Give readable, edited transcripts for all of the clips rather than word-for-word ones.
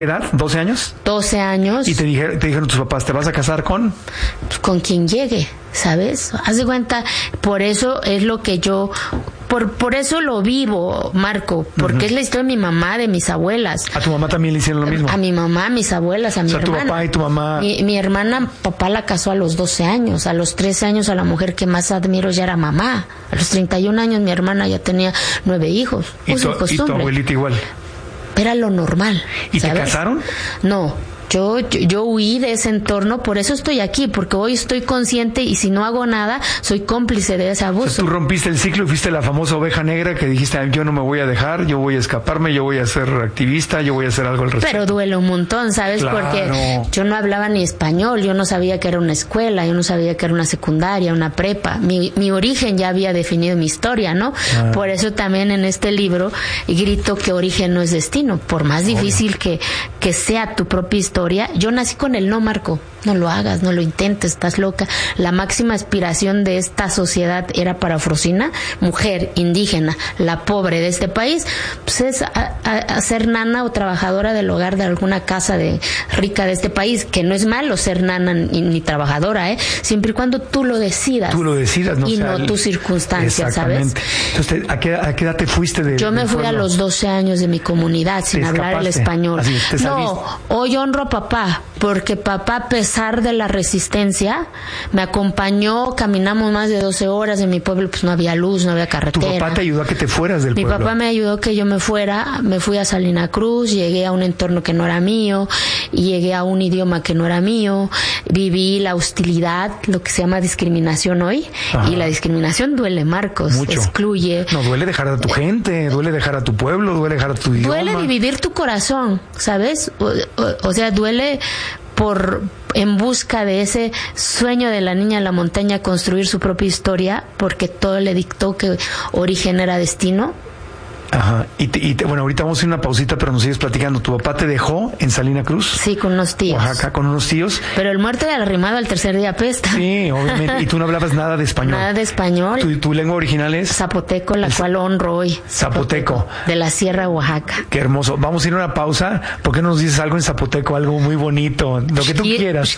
¿Edad? ¿12 años? 12 años. Y te dijeron tus papás, ¿te vas a casar con? Con quien llegue, ¿sabes? Haz de cuenta, por eso es lo que yo... Por eso lo vivo, Marco, porque es la historia de mi mamá, de mis abuelas. ¿A tu mamá también le hicieron lo mismo? A mi mamá, a mis abuelas, a mi hermana. O sea, tu papá y tu mamá... Mi hermana, papá la casó a los 12 años. A los 13 años a la mujer que más admiro ya era mamá. A los 31 años mi hermana ya tenía 9 hijos. ¿Y tu abuelita igual? Era lo normal. ¿Y ¿sabes? te casaron? No. Yo huí de ese entorno, por eso estoy aquí, porque hoy estoy consciente y si no hago nada, soy cómplice de ese abuso. O sea, tú rompiste el ciclo y fuiste la famosa oveja negra que dijiste, yo no me voy a dejar, yo voy a escaparme, yo voy a ser activista, yo voy a hacer algo al respecto. Pero duele un montón, ¿sabes? Claro. Porque yo no hablaba ni español, yo no sabía que era una escuela, yo no sabía que era una secundaria, una prepa. Mi origen ya había definido mi historia, ¿no? Por eso también en este libro grito que origen no es destino. Por más difícil que sea tu propia historia, yo nací con el no, Marco. No lo hagas, no lo intentes, estás loca. La máxima aspiración de esta sociedad era para Frosina, mujer indígena, la pobre de este país, pues es a ser nana o trabajadora del hogar de alguna casa rica de este país, que no es malo ser nana ni trabajadora, siempre y cuando tú lo decidas. Tú lo decidas, ¿no? Y no tus circunstancias, ¿sabes? Entonces, ¿a qué edad te fuiste Yo me fui a los 12 años de mi comunidad sin hablar el español. Así, no, hoy honro a papá, porque papá, a pesar de la resistencia, me acompañó, caminamos más de 12 horas, en mi pueblo pues no había luz, no había carretera. ¿Tu papá te ayudó a que te fueras del pueblo? Mi papá me ayudó a que yo me fuera, me fui a Salina Cruz, llegué a un entorno que no era mío, y llegué a un idioma que no era mío, viví la hostilidad, lo que se llama discriminación hoy. Ajá. Y la discriminación duele, Marcos. Mucho. Excluye. No, duele dejar a tu gente, duele dejar a tu pueblo, duele dejar a tu idioma. Duele dividir tu corazón, ¿sabes? O sea, duele en busca de ese sueño de la niña en la montaña, construir su propia historia, porque todo le dictó que origen era destino. Ajá. Bueno, ahorita vamos a ir una pausita, pero nos sigues platicando. ¿Tu papá te dejó en Salina Cruz? Sí, con unos tíos. Oaxaca, con unos tíos. Pero el muerto del arrimado al tercer día apesta. Sí, obviamente. Y tú no hablabas nada de español. Nada de español. ¿Tu lengua original es? Zapoteco, la cual honro hoy. Zapoteco. De la Sierra Oaxaca. Qué hermoso. Vamos a ir a una pausa. ¿Por qué no nos dices algo en zapoteco? Algo muy bonito. Lo que tú quieras.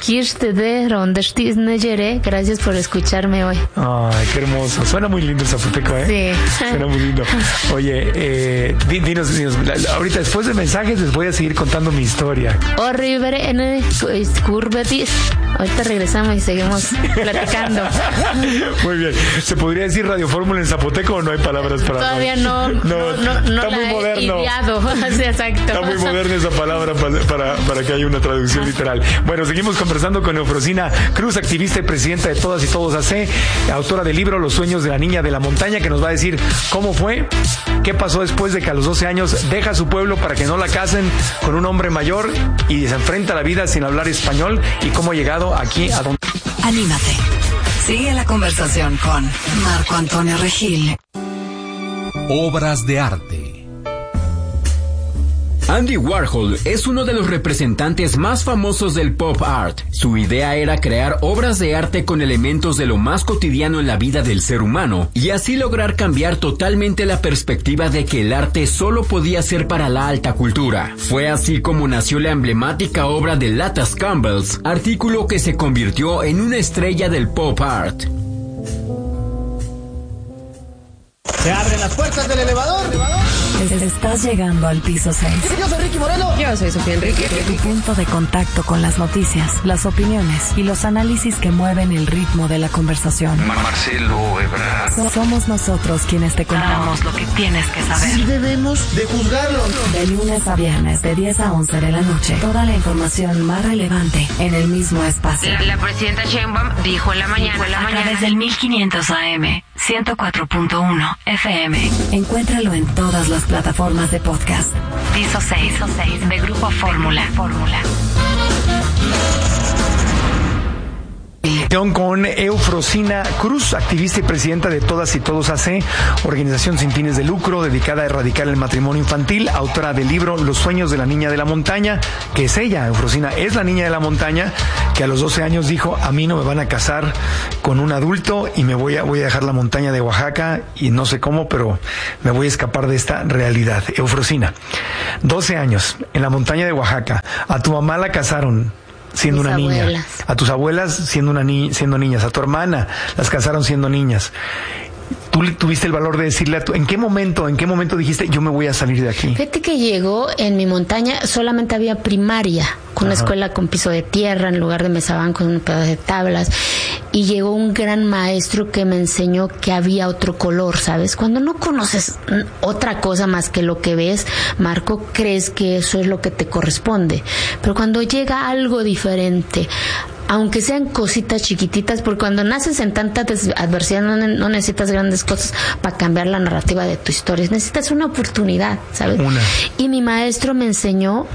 Gracias por escucharme hoy. Ay, qué hermoso. Suena muy lindo el zapoteco, ¿eh? Sí. Suena muy lindo. Oye, dinos, ahorita después de mensajes les voy a seguir contando mi historia. Ahorita regresamos y seguimos platicando. Muy bien. ¿Se podría decir Radio Fórmula en zapoteco o no hay palabras para? Todavía no está muy moderno. Sí, exacto. Está muy moderna esa palabra para que haya una traducción literal. Bueno, seguimos conversando con Eufrosina Cruz, activista y presidenta de Todas y Todos AC, autora del libro Los sueños de la niña de la montaña, que nos va a decir cómo fue, qué pasó después de que a los 12 años deja su pueblo para que no la casen con un hombre mayor y se enfrenta a la vida sin hablar español, y cómo ha llegado aquí a donde... Anímate. Sigue la conversación con Marco Antonio Regil. Obras de arte. Andy Warhol es uno de los representantes más famosos del pop art. Su idea era crear obras de arte con elementos de lo más cotidiano en la vida del ser humano, y así lograr cambiar totalmente la perspectiva de que el arte solo podía ser para la alta cultura. Fue así como nació la emblemática obra de Latas Campbells, artículo que se convirtió en una estrella del pop art. Se abren las puertas del elevador. Estás llegando al piso 6. Yo soy Ricky Moreno. Yo soy Sofía Enrique. Tu punto de contacto con las noticias, las opiniones y los análisis que mueven el ritmo de la conversación. Marcelo Ebrard. Somos nosotros quienes te contamos lo que tienes que saber. Sí debemos de juzgarlo. De lunes a viernes, de 10 a 11 de la noche. Toda la información más relevante en el mismo espacio. La presidenta Sheinbaum dijo en la mañana. A través del 1500 AM, 104.1 FM. Encuéntralo en todas las plataformas de podcast. Piso 6 de Grupo Fórmula. Con Eufrosina Cruz, activista y presidenta de Todas y Todos AC, organización sin fines de lucro dedicada a erradicar el matrimonio infantil, autora del libro Los sueños de la niña de la montaña, que es ella, Eufrosina, es la niña de la montaña, que a los 12 años dijo, a mí no me van a casar con un adulto y me voy a dejar la montaña de Oaxaca y no sé cómo, pero me voy a escapar de esta realidad. Eufrosina, 12 años, en la montaña de Oaxaca, a tu mamá la casaron siendo una niña, a tus abuelas siendo niñas, a tu hermana las casaron siendo niñas. Tú tuviste el valor de decirle ¿en qué momento dijiste yo me voy a salir de aquí? Fíjate que llegó en mi montaña, solamente había primaria, con una escuela con piso de tierra, en lugar de mesabanco, un pedazo de tablas, y llegó un gran maestro que me enseñó que había otro color, ¿sabes? Cuando no conoces otra cosa más que lo que ves, Marco, crees que eso es lo que te corresponde, pero cuando llega algo diferente, aunque sean cositas chiquititas, porque cuando naces en tanta adversidad no necesitas grandes cosas para cambiar la narrativa de tu historia, necesitas una oportunidad, ¿sabes? Y mi maestro me enseñó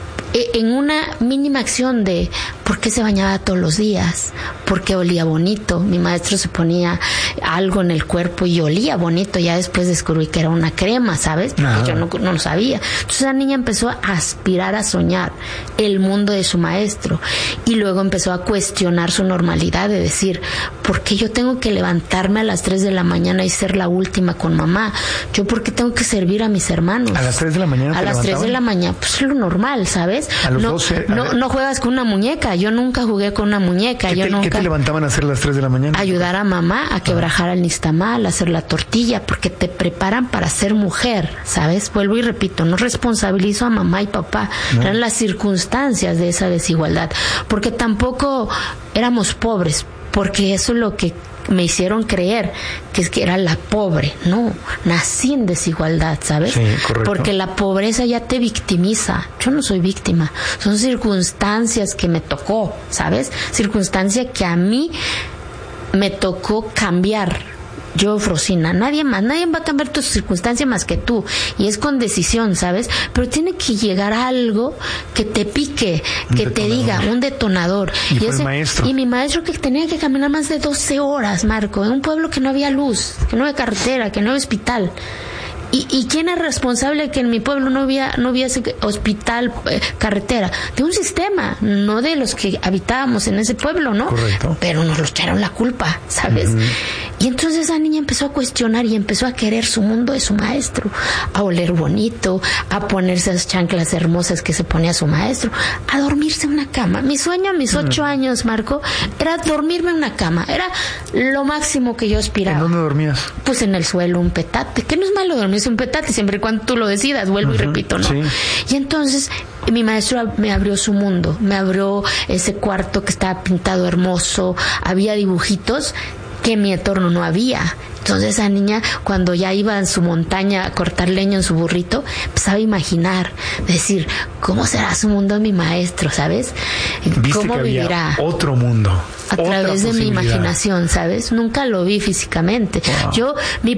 en una mínima acción de por qué se bañaba todos los días, por qué olía bonito. Mi maestro se ponía algo en el cuerpo y olía bonito. Ya después descubrí que era una crema, ¿sabes? Porque yo no lo sabía. Entonces la niña empezó a aspirar a soñar el mundo de su maestro y luego empezó a cuestionar su normalidad de decir, ¿por qué yo tengo que levantarme a las 3 de la mañana y ser la última con mamá? ¿Yo por qué tengo que servir a mis hermanos? ¿A las 3 de la mañana? A las 3 de la mañana, pues es lo normal, ¿sabes? A los 12. No juegas con una muñeca. Yo nunca jugué con una muñeca. ¿Qué te levantaban a hacer a las 3 de la mañana? Ayudar a mamá a quebrajar el nixtamal, a hacer la tortilla, porque te preparan para ser mujer, ¿sabes? Vuelvo y repito, no responsabilizo a mamá y papá. Eran las circunstancias de esa desigualdad. Porque tampoco éramos pobres, porque eso es lo que me hicieron creer, que es que era la pobre. No, nací en desigualdad, ¿sabes? Sí, correcto. Porque la pobreza ya te victimiza. Yo no soy víctima, son circunstancias que me tocó, ¿sabes? Circunstancia que a mí me tocó cambiar. Yo, Eufrosina, nadie va a cambiar tu circunstancia más que tú, y es con decisión, ¿sabes? Pero tiene que llegar algo que te pique, que te diga, un detonador. Y fue el maestro. Y mi maestro, que tenía que caminar más de 12 horas, Marco, en un pueblo que no había luz, que no había carretera, que no había hospital. ¿Y quién es responsable de que en mi pueblo no había ese hospital, carretera? De un sistema, no de los que habitábamos en ese pueblo, ¿no? Correcto. Pero nos lo echaron la culpa, ¿sabes? Y entonces esa niña empezó a cuestionar y empezó a querer su mundo de su maestro, a oler bonito, a ponerse esas chanclas hermosas que se ponía su maestro, a dormirse en una cama. Mi sueño a mis 8 años, Marco, era dormirme en una cama. Era lo máximo que yo aspiraba. ¿En dónde dormías? Pues en el suelo, un petate, que no es malo dormirse un petate siempre y cuando tú lo decidas, vuelvo y repito, ¿no? Sí. Y entonces mi maestro me abrió su mundo, me abrió ese cuarto que estaba pintado hermoso, había dibujitos que en mi entorno no había. Entonces esa niña, cuando ya iba en su montaña a cortar leña en su burrito, empezaba a imaginar, decir, ¿cómo será su mundo mi maestro, ¿sabes? ¿Cómo vivirá? Otro mundo. A través de mi imaginación, ¿sabes? Nunca lo vi físicamente. Wow.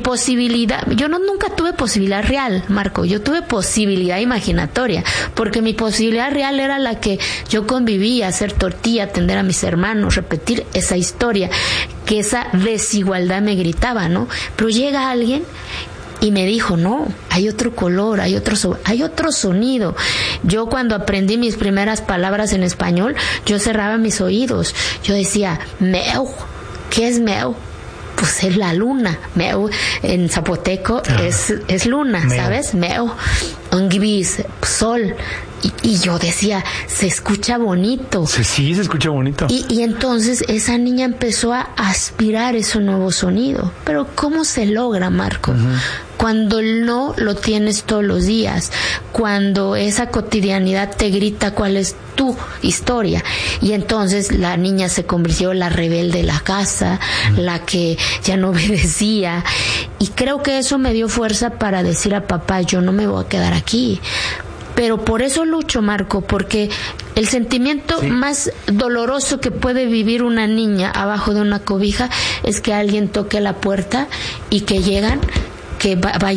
Yo nunca tuve posibilidad real, Marco. Yo tuve posibilidad imaginatoria, porque mi posibilidad real era la que yo convivía, hacer tortilla, atender a mis hermanos, repetir esa historia, que esa desigualdad me gritaba, ¿no? Pero llega alguien y me dijo, no, hay otro color, hay otro sonido. Yo cuando aprendí mis primeras palabras en español, yo cerraba mis oídos. Yo decía, meu, ¿qué es meu? Pues es la luna. Meu en zapoteco es luna, meu. ¿Sabes? Meu. Ongbis, sol. Y yo decía, se escucha bonito. Sí, se escucha bonito. Y entonces esa niña empezó a aspirar ese nuevo sonido. Pero ¿cómo se logra, Marco? Cuando no lo tienes todos los días, cuando esa cotidianidad te grita cuál es tu historia. Y entonces la niña se convirtió en la rebelde de la casa, la que ya no obedecía. Y creo que eso me dio fuerza para decir a papá, yo no me voy a quedar aquí. Pero por eso lucho, Marco, porque el sentimiento más doloroso que puede vivir una niña abajo de una cobija es que alguien toque la puerta y que llegan, que vayan a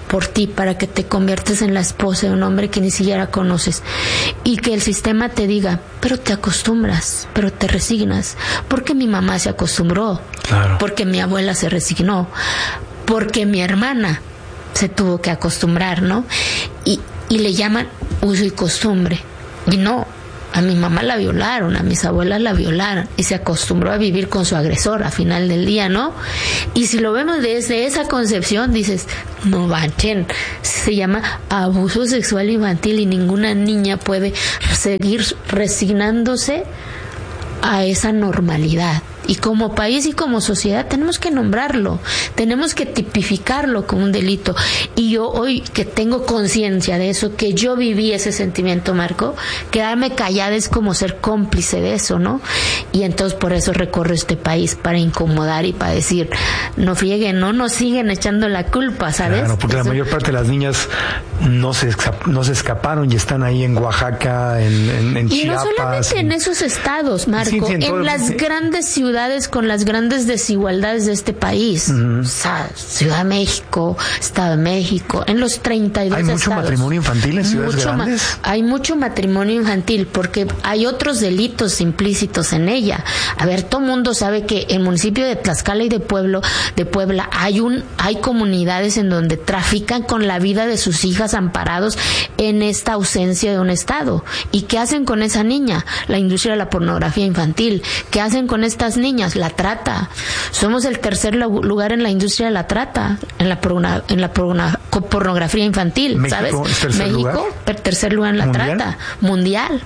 por ti para que te conviertas en la esposa de un hombre que ni siquiera conoces, y que el sistema te diga, pero te acostumbras, pero te resignas, porque mi mamá se acostumbró, claro, porque mi abuela se resignó, porque mi hermana se tuvo que acostumbrar, ¿no? Y le llaman uso y costumbre. Y no, a mi mamá la violaron, a mis abuelas la violaron, y se acostumbró a vivir con su agresor a final del día, ¿no? Y si lo vemos desde esa concepción, dices, no manchen, se llama abuso sexual infantil, y ninguna niña puede seguir resignándose a esa normalidad. Y como país y como sociedad tenemos que nombrarlo, tenemos que tipificarlo como un delito. Y yo hoy que tengo conciencia de eso, que yo viví ese sentimiento, Marco, quedarme callada es como ser cómplice de eso, ¿no? Y entonces por eso recorro este país, para incomodar y para decir, no frieguen, no nos siguen echando la culpa, ¿sabes? Claro, porque eso, la mayor parte de las niñas no se escaparon y están ahí en Oaxaca, en Chiapas. Y no solamente en esos estados, Marco, sí, en las grandes ciudades con las grandes desigualdades de este país. O sea, Ciudad de México, Estado de México, en los 32 ¿Hay mucho estados. Matrimonio infantil en ciudades grandes? Hay mucho matrimonio infantil porque hay otros delitos implícitos en ella. A ver, todo mundo sabe que en el municipio de Tlaxcala y de Puebla hay comunidades en donde trafican con la vida de sus hijas amparados en esta ausencia de un Estado. ¿Y qué hacen con esa niña? La industria de la pornografía infantil. ¿Qué hacen con estas niñas? La trata. Somos el tercer lugar en la industria de la trata, en la pornografía infantil, ¿sabes? México, tercer lugar en la trata. Mundial.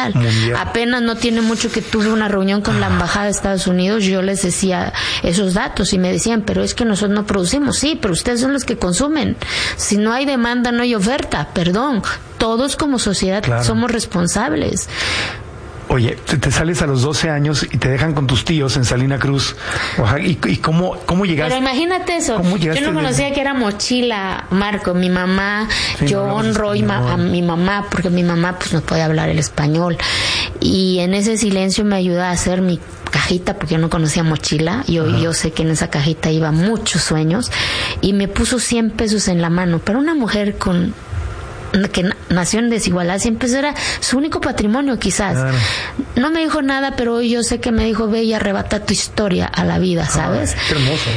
Apenas no tiene mucho que tuve una reunión con la embajada de Estados Unidos, yo les decía esos datos y me decían, pero es que nosotros no producimos. Sí, pero ustedes son los que consumen. Si no hay demanda, no hay oferta. Perdón, todos como sociedad somos responsables. Oye, te sales a los 12 años y te dejan con tus tíos en Salina Cruz, Oaxaca. ¿Y cómo llegaste? Pero imagínate eso. Yo no conocía que era mochila, Marco. Mi mamá, sí, yo honro a mi mamá porque mi mamá pues no puede hablar el español. Y en ese silencio me ayuda a hacer mi cajita porque yo no conocía mochila. Yo sé que en esa cajita iba muchos sueños. Y me puso 100 pesos en la mano. Pero una mujer que nació en desigualdad, siempre era su único patrimonio quizás. Claro. No me dijo nada, pero hoy yo sé que me dijo, ve y arrebata tu historia a la vida, ¿sabes? Ay, qué hermoso.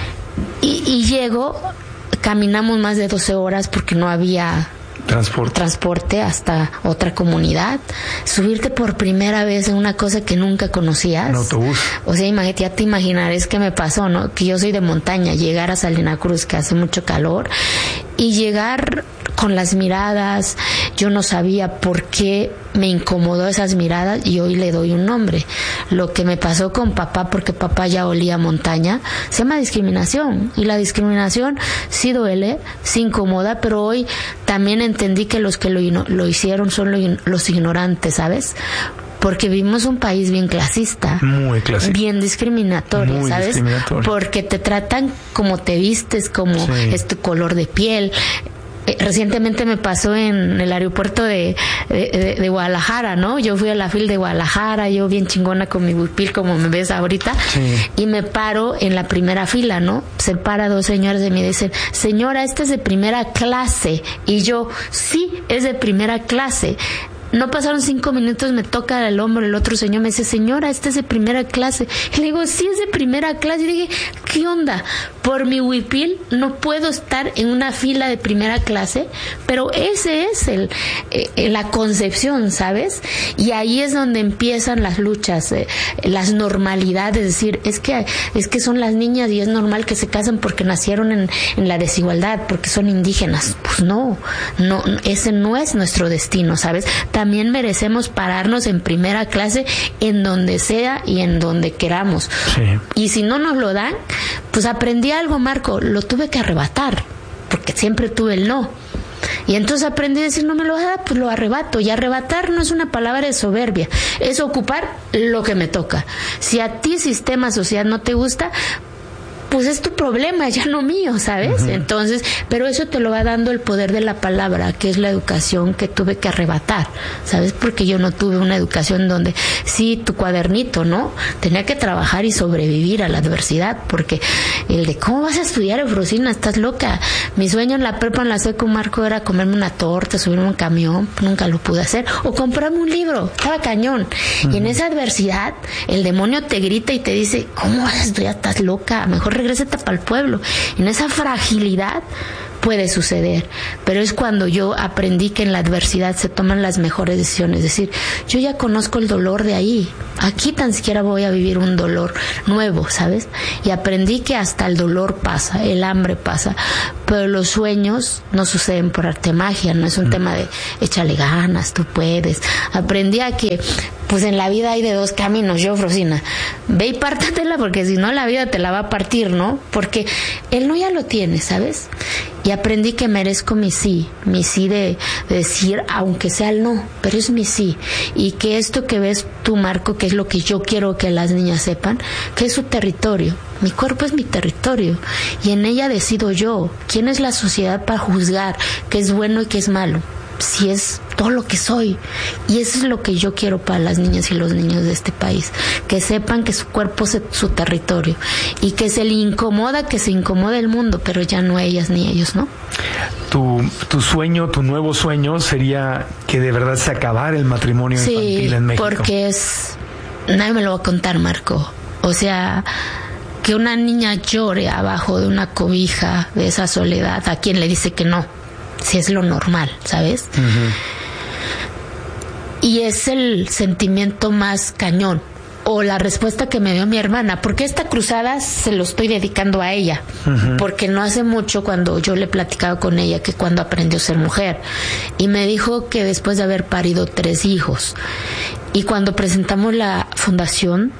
Y llego, caminamos más de 12 horas porque no había transporte hasta otra comunidad, subirte por primera vez en una cosa que nunca conocías. En autobús. O sea, ya te imaginarás qué me pasó, ¿no? Que yo soy de montaña, llegar a Salina Cruz, que hace mucho calor, y llegar con las miradas, yo no sabía por qué me incomodó esas miradas y hoy le doy un nombre. Lo que me pasó con papá, porque papá ya olía montaña, se llama discriminación, y la discriminación sí duele, sí incomoda, pero hoy también entendí que los que lo hicieron son los ignorantes, ¿sabes? Porque vivimos un país bien clasista, muy clasista, bien discriminatorio, muy ¿sabes? Discriminatorio. Porque te tratan como te vistes, como es tu color de piel. Recientemente me pasó en el aeropuerto de Guadalajara, ¿no? Yo fui a la fila de Guadalajara, yo bien chingona con mi huipil como me ves ahorita, y me paro en la primera fila, ¿no? Se para 2 señoras y me dicen, señora, esta es de primera clase. Y yo, sí, es de primera clase. No pasaron 5 minutos, me toca el hombro el otro señor, me dice, señora, esta es de primera clase. Y le digo, sí, es de primera clase. Y dije, ¿qué onda? Por mi huipil no puedo estar en una fila de primera clase, pero ese es la concepción, ¿sabes? Y ahí es donde empiezan las luchas, las normalidades, es decir, es que son las niñas y es normal que se casen porque nacieron en la desigualdad, porque son indígenas. Pues no, ese no es nuestro destino, ¿sabes? También merecemos pararnos en primera clase en donde sea y en donde queramos. Sí. Y si no nos lo dan, pues aprendí algo, Marco, lo tuve que arrebatar, porque siempre tuve el no. Y entonces aprendí a decir, no me lo da, pues lo arrebato. Y arrebatar no es una palabra de soberbia, es ocupar lo que me toca. Si a ti sistema social no te gusta, pues es tu problema, ya no mío, ¿sabes? Entonces, pero eso te lo va dando el poder de la palabra, que es la educación que tuve que arrebatar, ¿sabes? Porque yo no tuve una educación donde, sí, tu cuadernito, ¿no? Tenía que trabajar y sobrevivir a la adversidad, porque el de, ¿cómo vas a estudiar, Eufrosina? Estás loca. Mi sueño en la prepa, en la secu, Marco, era comerme una torta, subirme a un camión, nunca lo pude hacer, o comprarme un libro, estaba cañón. Y en esa adversidad, el demonio te grita y te dice, ¿cómo vas a estudiar? Estás loca, mejor regrésate para el pueblo. En esa fragilidad puede suceder, pero es cuando yo aprendí que en la adversidad se toman las mejores decisiones. Es decir, yo ya conozco el dolor de ahí, aquí tan siquiera voy a vivir un dolor nuevo, ¿sabes? Y aprendí que hasta el dolor pasa, el hambre pasa, pero los sueños no suceden por arte de magia, no es un tema de échale ganas, tú puedes. Aprendí a que pues en la vida hay de dos caminos, yo, Eufrosina, ve y pártatela, porque si no la vida te la va a partir, ¿no? Porque el no ya lo tienes, ¿sabes? Y aprendí que merezco mi sí de decir, aunque sea el no, pero es mi sí. Y que esto que ves tú, Marco, que es lo que yo quiero que las niñas sepan, que es su territorio. Mi cuerpo es mi territorio y en ella decido yo. ¿Quién es la sociedad para juzgar qué es bueno y qué es malo? Si es todo lo que soy. Y eso es lo que yo quiero para las niñas y los niños de este país, que sepan que su cuerpo es su territorio y que se le incomoda, que se incomode el mundo, pero ya no ellas ni ellos, ¿no? Tu sueño, tu nuevo sueño sería que de verdad se acabara el matrimonio infantil en México. Porque nadie me lo va a contar, Marco. O sea, que una niña llore abajo de una cobija de esa soledad, ¿a quién le dice que no? Si es lo normal, ¿sabes? Y es el sentimiento más cañón, o la respuesta que me dio mi hermana, porque esta cruzada se lo estoy dedicando a ella, porque no hace mucho, cuando yo le platicaba con ella, que cuando aprendió a ser mujer, y me dijo que después de haber parido 3 hijos, y cuando presentamos la fundación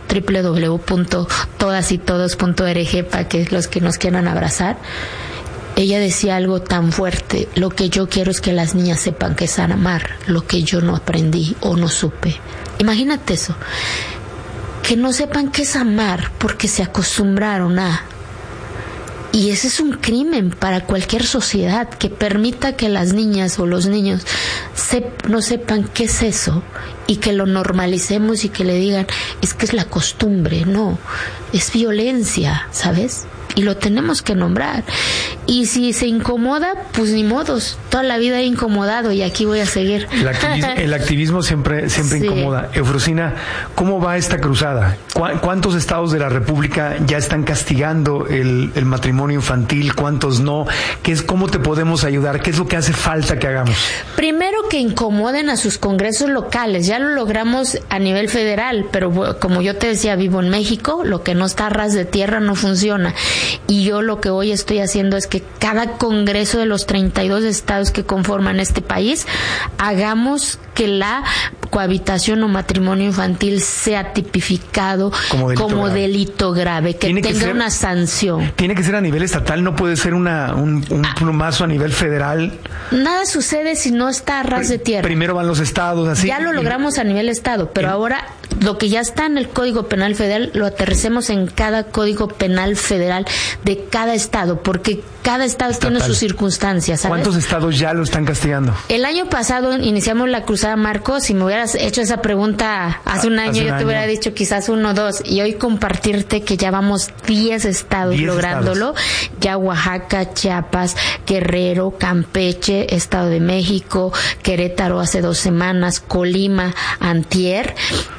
www.todasytodos.org para que los que nos quieran abrazar, ella decía algo tan fuerte: lo que yo quiero es que las niñas sepan que es amar, lo que yo no aprendí o no supe. Imagínate eso, que no sepan qué es amar porque se acostumbraron a... Y ese es un crimen para cualquier sociedad, que permita que las niñas o los niños no sepan qué es eso y que lo normalicemos y que le digan, es que es la costumbre. No, es violencia, ¿sabes? Y lo tenemos que nombrar. Y si se incomoda, pues ni modos. Toda la vida he incomodado y aquí voy a seguir. El activismo siempre incomoda. Eufrosina, ¿cómo va esta cruzada? ¿Cuántos estados de la República ya están castigando el matrimonio infantil? ¿Cuántos no? ¿Cómo te podemos ayudar? ¿Qué es lo que hace falta que hagamos? Primero, que incomoden a sus congresos locales. Ya lo logramos a nivel federal, pero como yo te decía, vivo en México, lo que no está a ras de tierra no funciona. Y yo lo que hoy estoy haciendo es que cada congreso de los 32 estados que conforman este país, hagamos que la cohabitación o matrimonio infantil sea tipificado como delito grave, que tenga una sanción. Tiene que ser a nivel estatal, no puede ser un plumazo a nivel federal. Nada sucede si no está a ras de tierra. Primero van los estados, así. Ya lo logramos a nivel estado, pero ahora lo que ya está en el Código Penal Federal lo aterricemos en cada Código Penal Federal de cada estado, porque cada estado tiene sus circunstancias, ¿sabes? ¿Cuántos estados ya lo están castigando? El año pasado iniciamos la cruzada, Marco. Si me hubieras hecho esa pregunta hace un año, yo te hubiera dicho quizás 1 o 2, y hoy compartirte que ya vamos 10 estados lográndolo. Ya Oaxaca, Chiapas, Guerrero, Campeche, Estado de México, Querétaro hace 2 semanas, Colima antier,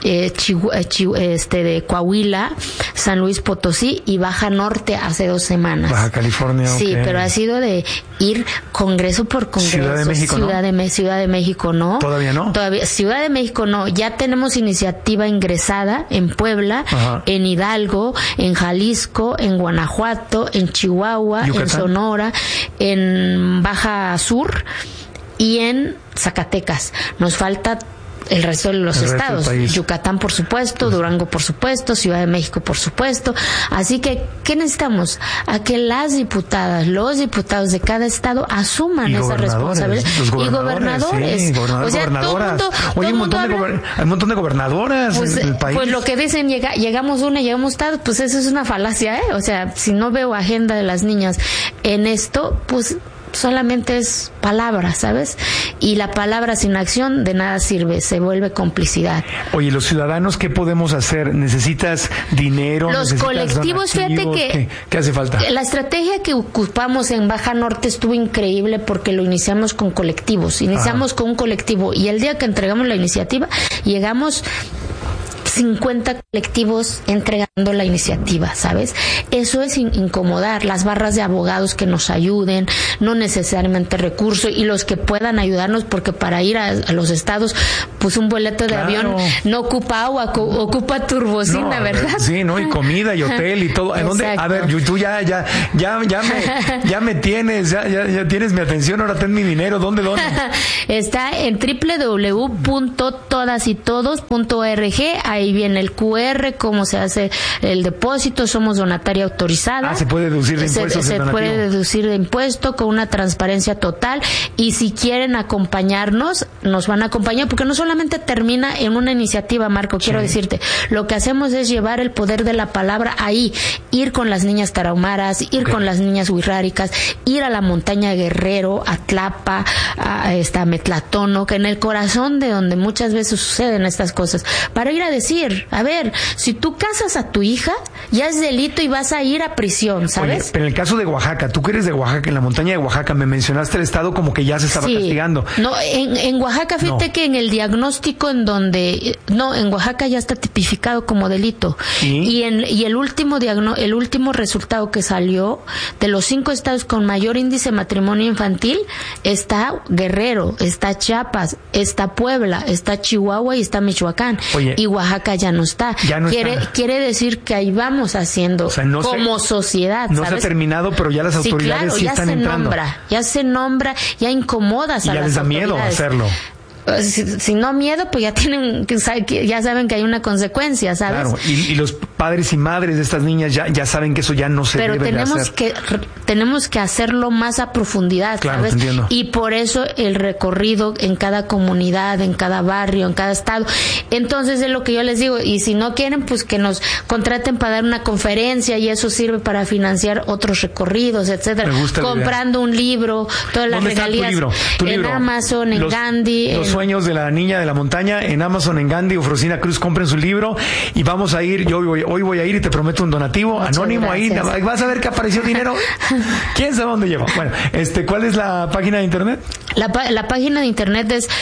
de Coahuila, San Luis Potosí y Baja Norte hace 2 semanas. Baja California. Sí, okay. Pero ha sido de ir congreso por congreso. Ciudad de México, Ciudad de México, ¿no? ¿Todavía no? Ciudad de México no. Ya tenemos iniciativa ingresada en Puebla, en Hidalgo, en Jalisco, en Guanajuato, en Chihuahua, ¿Yucatán? En Sonora, en Baja Sur y en Zacatecas. Nos falta el resto de los estados. Yucatán, por supuesto, Durango, por supuesto, Ciudad de México, por supuesto. Así que, ¿qué necesitamos? A que las diputadas, los diputados de cada estado asuman esa responsabilidad. Y gobernadores. Sí, o sea, gobernadoras. Oye, hay un montón de gobernadoras en el país. Pues lo que dicen, llegamos tal, pues eso es una falacia, ¿eh? O sea, si no veo agenda de las niñas en esto, pues solamente es palabra, ¿sabes? Y la palabra sin acción de nada sirve, se vuelve complicidad. Oye, los ciudadanos, ¿qué podemos hacer? ¿Necesitas dinero? Los colectivos, fíjate que... ¿Qué hace falta? La estrategia que ocupamos en Baja Norte estuvo increíble porque lo iniciamos con colectivos. Iniciamos con un colectivo y el día que entregamos la iniciativa, llegamos 50 colectivos entregando la iniciativa, ¿sabes? Eso es incomodar. Las barras de abogados que nos ayuden, no necesariamente recursos, y los que puedan ayudarnos, porque para ir a los estados, pues un boleto de avión no ocupa agua, ocupa turbocina, ¿verdad? Sí, ¿no? Y comida y hotel y todo. ¿En dónde? A ver, tú ya me tienes, ya tienes mi atención, ahora ten mi dinero. ¿Dónde? Está en www.todasytodos.org. Ahí viene el QR, cómo se hace el depósito, somos donataria autorizada. Se puede deducir de impuestos. Se puede deducir de impuesto con una transparencia total, y si quieren acompañarnos, nos van a acompañar, porque no solamente termina en una iniciativa, Marco, quiero decirte, lo que hacemos es llevar el poder de la palabra ahí, ir con las niñas tarahumaras, ir con las niñas huirráricas, ir a la montaña Guerrero, a Tlapa, a Metlatono, que en el corazón de donde muchas veces suceden estas cosas, para ir a decir, a ver, si tú casas a tu hija, ya es delito y vas a ir a prisión, ¿sabes? Oye, pero en el caso de Oaxaca, tú que eres de Oaxaca, en la montaña de Oaxaca, me mencionaste el estado como que ya se estaba castigando. No, en Oaxaca, fíjate que en el diagnóstico en Oaxaca ya está tipificado como delito. ¿Sí? Y el último resultado que salió, de los 5 estados con mayor índice de matrimonio infantil, está Guerrero, está Chiapas, está Puebla, está Chihuahua y está Michoacán. Oye, y Oaxaca ya no está. Quiere decir que ahí vamos haciendo, o sea, como sociedad, ¿sabes? No se ha terminado, pero ya las autoridades sí están entrando. Ya se nombra, ya incomodas a las autoridades. Ya les da miedo hacerlo. Si no miedo, pues ya saben que hay una consecuencia, ¿sabes? Claro, y los padres y madres de estas niñas ya saben que eso ya no se debe de hacer. Pero tenemos que hacerlo más a profundidad, claro, ¿sabes? Entiendo. Y por eso el recorrido en cada comunidad, en cada barrio, en cada estado. Entonces es lo que yo les digo, y si no quieren, pues que nos contraten para dar una conferencia, y eso sirve para financiar otros recorridos, etcétera. Comprando un libro, todas las regalías. ¿Tu libro? En Amazon, en Gandhi. Los sueños de la niña de la montaña, en Amazon, en Gandhi. Ofrocina Cruz, compren su libro y vamos a ir. Hoy voy a ir y te prometo un donativo. Muchas anónimo gracias. Ahí vas a ver que apareció dinero. ¿Quién sabe dónde lleva? Bueno, ¿cuál es la página de internet? La página de internet es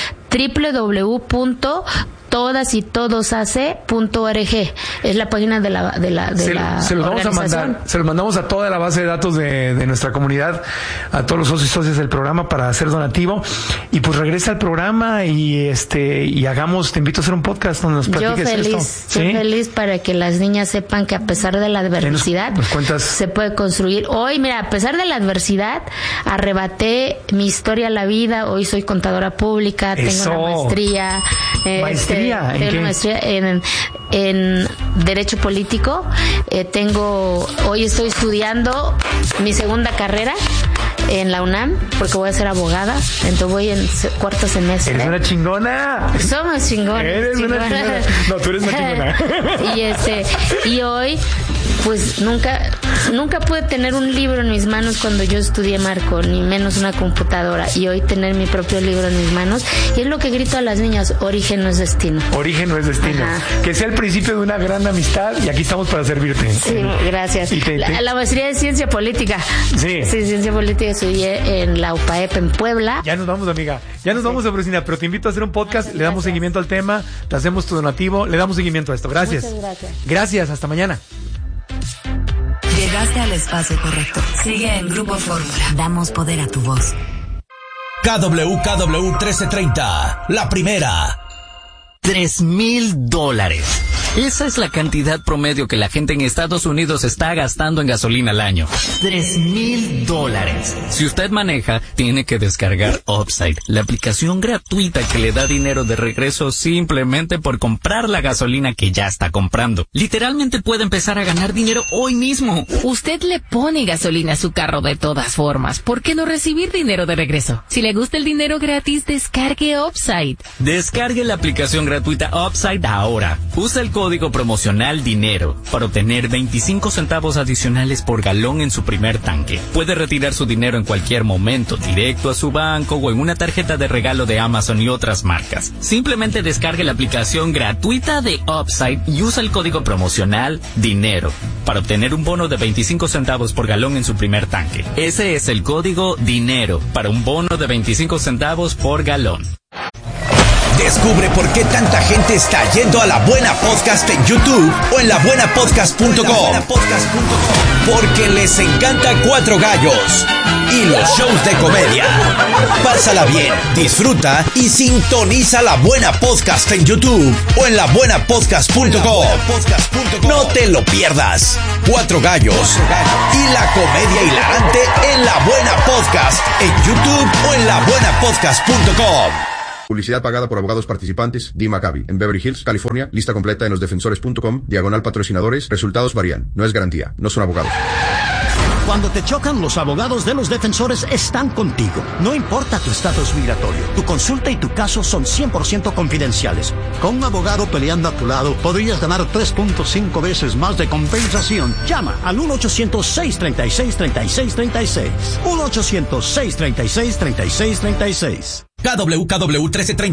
www.todasytodosac.org. Es la página de la se los vamos a mandar. Se los mandamos a toda la base de datos de nuestra comunidad, a todos los socios y socias del programa, para hacer donativo. Y pues regresa al programa y te invito a hacer un podcast donde nos platiques esto. Yo feliz para que las niñas sepan que a pesar de la adversidad se puede construir. Hoy, mira, a pesar de la adversidad, arrebaté mi historia a la vida. Hoy soy contadora pública, tengo una maestría. ¿Maestría? ¿En qué? Maestría en Derecho Político. Hoy estoy estudiando mi segunda carrera en la UNAM, porque voy a ser abogada, entonces voy en cuarto semestre. ¡Eres una chingona! Somos chingones. Eres una chingona. No, tú eres una chingona. Y hoy, pues nunca pude tener un libro en mis manos cuando yo estudié, Marco, ni menos una computadora, y hoy tener mi propio libro en mis manos, y es lo que grito a las niñas: origen no es destino. Origen no es destino. Ajá. Que sea el principio de una gran amistad, y aquí estamos para servirte. Sí, gracias. La maestría de Ciencia Política. Sí, Ciencia Política, estudié en la UPAEP en Puebla. Ya nos vamos, amiga. Ya nos vamos, Ofrocina, pero te invito a hacer un podcast, le damos seguimiento al tema, te hacemos tu donativo, le damos seguimiento a esto. Gracias. Muchas gracias. Gracias, hasta mañana. Llegaste al espacio correcto. Sigue en Grupo Fórmula. Damos poder a tu voz. KWKW 1330, la primera. $3,000. Esa es la cantidad promedio que la gente en Estados Unidos está gastando en gasolina al año. $3,000. Si usted maneja, tiene que descargar Upside, la aplicación gratuita que le da dinero de regreso simplemente por comprar la gasolina que ya está comprando. Literalmente puede empezar a ganar dinero hoy mismo. Usted le pone gasolina a su carro de todas formas. ¿Por qué no recibir dinero de regreso? Si le gusta el dinero gratis, descargue Upside. Descargue la aplicación gratuita Upside ahora. Usa el código promocional DINERO para obtener 25 centavos adicionales por galón en su primer tanque. Puede retirar su dinero en cualquier momento, directo a su banco o en una tarjeta de regalo de Amazon y otras marcas. Simplemente descargue la aplicación gratuita de Upside y usa el código promocional DINERO para obtener un bono de 25 centavos por galón en su primer tanque. Ese es el código DINERO para un bono de 25 centavos por galón. Descubre por qué tanta gente está yendo a La Buena Podcast en YouTube o en labuenapodcast.com. Porque les encanta Cuatro Gallos y los shows de comedia. Pásala bien, disfruta y sintoniza La Buena Podcast en YouTube o en labuenapodcast.com. No te lo pierdas. Cuatro Gallos y la comedia hilarante en La Buena Podcast en YouTube o en labuenapodcast.com. Publicidad pagada por abogados participantes. Dee Maccabi, en Beverly Hills, California. Lista completa en losdefensores.com. /patrocinadores. Resultados varían. No es garantía. No son abogados. Cuando te chocan, los abogados de Los Defensores están contigo. No importa tu estatus migratorio. Tu consulta y tu caso son 100% confidenciales. Con un abogado peleando a tu lado, podrías ganar 3.5 veces más de compensación. Llama al 1-800-636-3636. 1-800-636-3636. KWKW 1330.